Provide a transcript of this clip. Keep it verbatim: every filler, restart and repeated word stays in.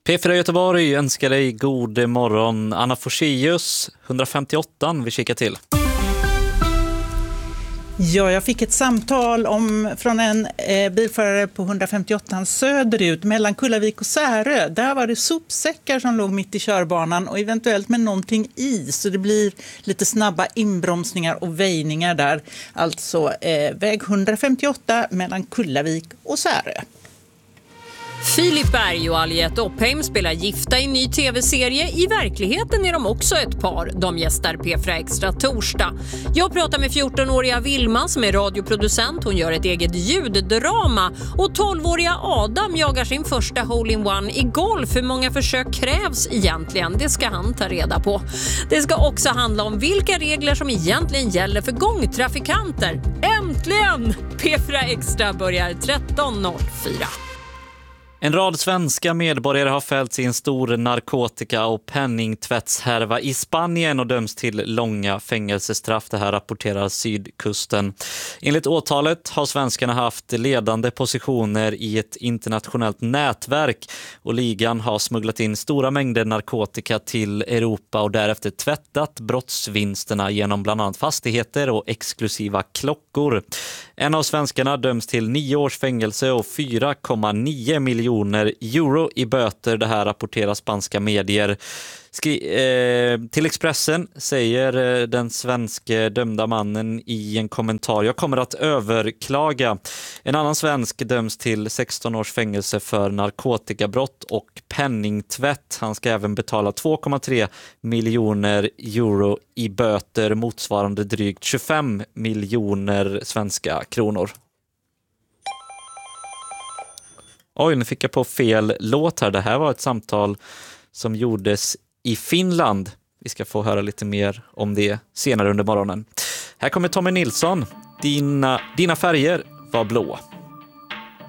P fyra Göteborg önskar dig god morgon. Anna Forsius, hundrafemtioåtta vi kikar till. Ja, jag fick ett samtal om, från en eh, bilförare på hundrafemtioåtta söderut mellan Kullavik och Särö. Där var det sopsäckar som låg mitt i körbanan och eventuellt med någonting i. Så det blir lite snabba inbromsningar och väjningar där. Alltså eh, väg hundrafemtioåtta mellan Kullavik och Särö. Filip Berg och Aliette Oppheim spelar gifta i en ny tv-serie. I verkligheten är de också ett par. De gästar P fyra Extra torsdag. Jag pratar med fjortonåriga Vilma som är radioproducent. Hon gör ett eget ljuddrama. Och tolvåriga Adam jagar sin första hole-in-one i golf. Hur många försök krävs egentligen? Det ska han ta reda på. Det ska också handla om vilka regler som egentligen gäller för gångtrafikanter. Äntligen! P fyra Extra börjar tretton noll fyra. En rad svenska medborgare har fällts i en stor narkotika- och penningtvättshärva i Spanien och döms till långa fängelsestraff. Det här rapporterar Sydkusten. Enligt åtalet har svenskarna haft ledande positioner i ett internationellt nätverk och ligan har smugglat in stora mängder narkotika till Europa och därefter tvättat brottsvinsterna genom bland annat fastigheter och exklusiva klockor. En av svenskarna döms till nio års fängelse och fyra komma nio miljoner euro i böter. Det här rapporterar spanska medier. Skri- eh, till Expressen säger eh, den svenska dömda mannen i en kommentar: jag kommer att överklaga. En annan svensk döms till sexton års fängelse för narkotikabrott och penningtvätt. Han ska även betala två komma tre miljoner euro i böter, motsvarande drygt tjugofem miljoner svenska kronor. Oj, nu fick jag på fel låt här. Det här var ett samtal som gjordes i Finland. Vi ska få höra lite mer om det senare under morgonen. Här kommer Tommy Nilsson. Dina, dina färger var blå.